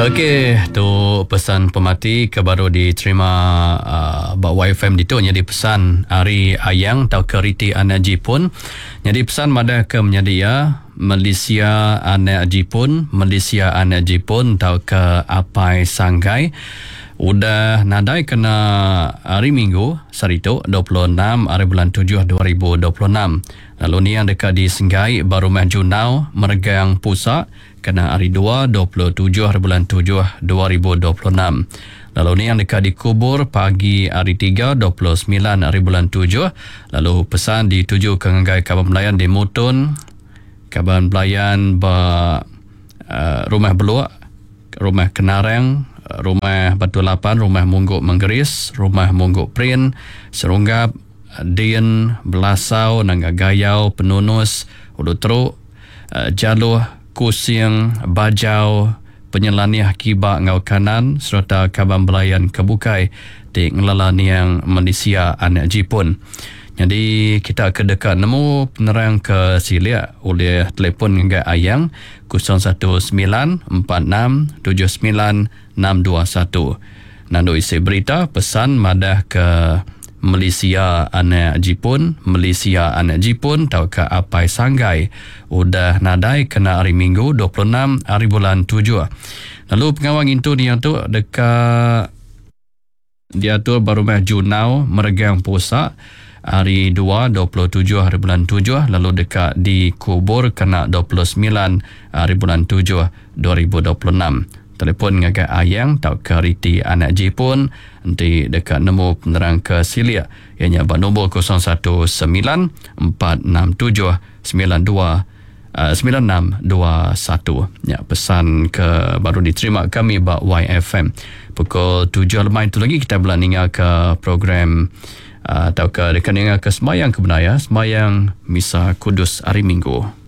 Okey, tu pesan pemati ke baru diterima bawa YFM itu. Jadi pesan hari ayang tau ke riti anak Jepun. Jadi pesan mada ke menyedia Malaysia anak Jepun, Malaysia anak Jepun tau ke apai sanggai. Udah nadai kena hari Minggu Sarito 26 hari bulan 7 2026. Lalu ni yang dekat di Senggai baru maju now meregang pusat kena hari 2 27 hari bulan 7 2026. Lalu ni yang dekat di Kubur pagi hari 3 29 hari bulan 7. Lalu pesan dituju ke Ngai Kaban Belayan di Mutun, Kaban Belayan Rumah Beluak, Rumah Kenarang, Rumah Batu Lapan, Rumah Mungguk Menggeris, Rumah Mungguk Prin, Serunggap, Dian, Belasau, Nanggagayau, Penunus, Ulu Teruk, Jaluh, Kusiang, Bajau, Penyelaniah Kibak Ngau Kanan, serta Kaban Belayan Kebukai di Ngelalaniang Malaysia anak Jepun. Jadi kita ke dekat nemu penerang ke Silia oleh telefon dengan ayang 0194679 621. Nando isi berita pesan madah ke Malaysia anak Jepun, Malaysia anak Jepun tau ke apai sanggai udah nadai kena hari Minggu 26 hari bulan 7. Lalu pengawang itu ni tu dekat dia tu baru maju now meregang pusat hari 2 27 hari bulan 7. Lalu dekat di Kubur kena 29 hari bulan 7 2026. Telefon ngagak ayang tau ke riti anak Jepun nanti dekat nemu penerang ke Silia ianya nombor 01946929621. Ya, pesan ke baru diterima kami bak YFM pukul 7 lemai itu lagi kita belah ningal ke program atau ke dekat ningal ke semayang kebenaya semayang Misa Kudus hari Minggu.